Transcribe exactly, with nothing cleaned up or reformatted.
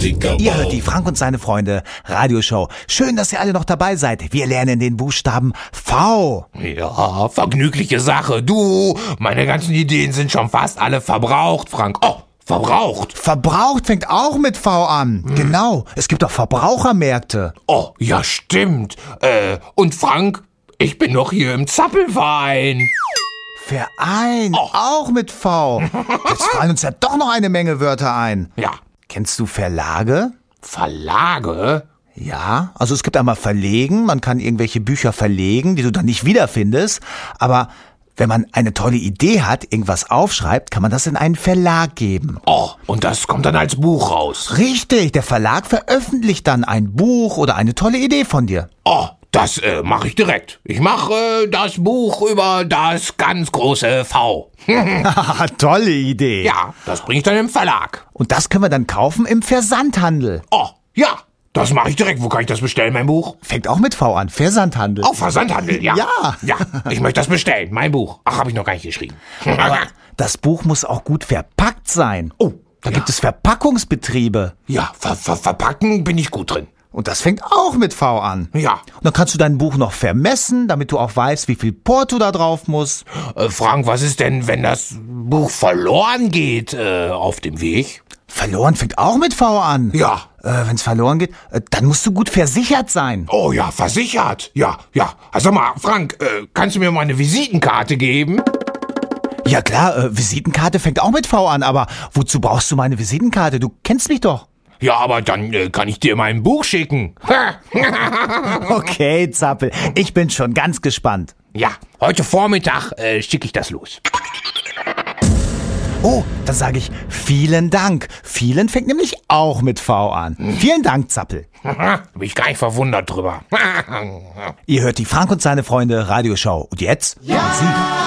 dicker Ihr Bauch. hört die Frank und seine Freunde Radioshow. Schön, dass ihr alle noch dabei seid. Wir lernen den Buchstaben V. Ja, vergnügliche Sache. Du, meine ganzen Ideen sind schon fast alle verbraucht, Frank. Oh, verbraucht. Verbraucht fängt auch mit V an. Hm. Genau, es gibt auch Verbrauchermärkte. Oh, ja stimmt. Äh, und Frank, ich bin noch hier im Zappelverein. Verein, Oh. auch mit V. Jetzt fallen uns ja doch noch eine Menge Wörter ein. Ja, Kennst du Verlage? Verlage? Ja, also es gibt einmal Verlegen, man kann irgendwelche Bücher verlegen, die du dann nicht wiederfindest, aber wenn man eine tolle Idee hat, irgendwas aufschreibt, kann man das in einen Verlag geben. Oh, und das kommt dann als Buch raus. Richtig, der Verlag veröffentlicht dann ein Buch oder eine tolle Idee von dir. Oh, das äh, mache ich direkt. Ich mache äh, das Buch über das ganz große V. Haha, tolle Idee. Ja, das bringe ich dann im Verlag. Und das können wir dann kaufen im Versandhandel. Oh, ja, das mache ich direkt. Wo kann ich das bestellen, mein Buch? Fängt auch mit V an, Versandhandel. Auf Versandhandel, ja. Ja. Ja, ich möchte das bestellen, mein Buch. Ach, habe ich noch gar nicht geschrieben. Aber das Buch muss auch gut verpackt sein. Oh, Da ja. gibt es Verpackungsbetriebe. Ja, ver ver verpacken bin ich gut drin. Und das fängt auch mit V an. Ja. Und dann kannst du dein Buch noch vermessen, damit du auch weißt, wie viel Porto da drauf muss. Äh, Frank, was ist denn, wenn das Buch verloren geht äh, auf dem Weg? Verloren fängt auch mit V an. Ja. Äh, Wenn es verloren geht, äh, dann musst du gut versichert sein. Oh ja, versichert. Ja, ja. Also sag mal, Frank, äh, kannst du mir mal eine Visitenkarte geben? Ja klar, äh, Visitenkarte fängt auch mit V an, aber wozu brauchst du meine Visitenkarte? Du kennst mich doch. Ja, aber dann äh, kann ich dir mein Buch schicken. Okay, Zappel, ich bin schon ganz gespannt. Ja, heute Vormittag äh, schicke ich das los. Oh, dann sage ich vielen Dank. Vielen fängt nämlich auch mit V an. Vielen Dank, Zappel. Bin ich gar nicht verwundert drüber. Ihr hört die Frank und seine Freunde Radioshow. Und jetzt? Ja. Sie.